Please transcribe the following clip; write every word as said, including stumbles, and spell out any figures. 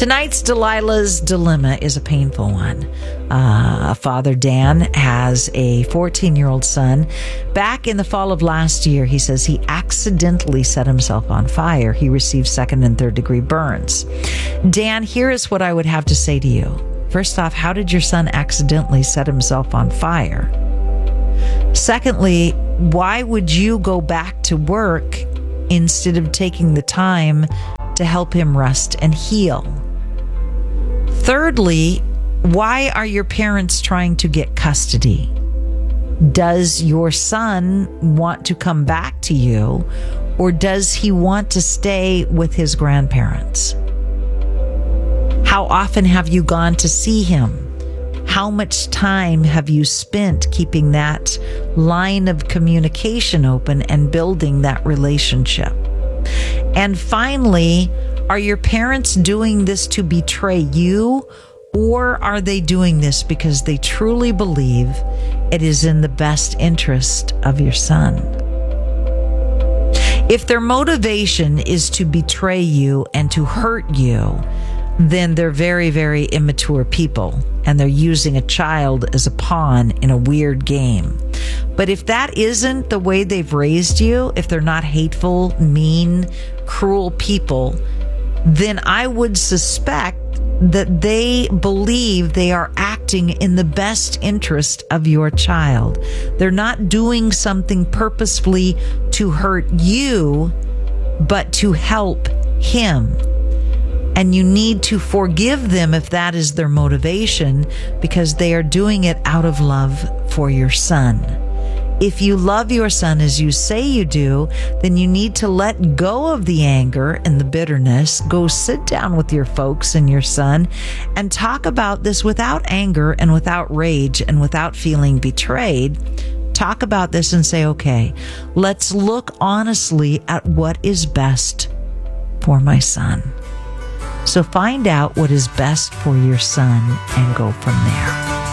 Tonight's Delilah's Dilemma is a painful one. Uh, Father Dan has a fourteen-year-old son. Back in the fall of last year, he says he accidentally set himself on fire. He received second and third degree burns. Dan, here is what I would have to say to you. First off, how did your son accidentally set himself on fire? Secondly, why would you go back to work instead of taking the time to help him rest and heal? Thirdly, why are your parents trying to get custody? Does your son want to come back to you, or does he want to stay with his grandparents? How often have you gone to see him? How much time have you spent keeping that line of communication open and building that relationship? And finally, are your parents doing this to betray you, or are they doing this because they truly believe it is in the best interest of your son? If their motivation is to betray you and to hurt you, then they're very, very immature people, and they're using a child as a pawn in a weird game. But if that isn't the way they've raised you, if they're not hateful, mean, cruel people, then I would suspect that they believe they are acting in the best interest of your child. They're not doing something purposefully to hurt you, but to help him. And you need to forgive them if that is their motivation, because they are doing it out of love for your son. If you love your son as you say you do, then you need to let go of the anger and the bitterness. Go sit down with your folks and your son and talk about this without anger and without rage and without feeling betrayed. Talk about this and say, okay, let's look honestly at what is best for my son. So find out what is best for your son and go from there.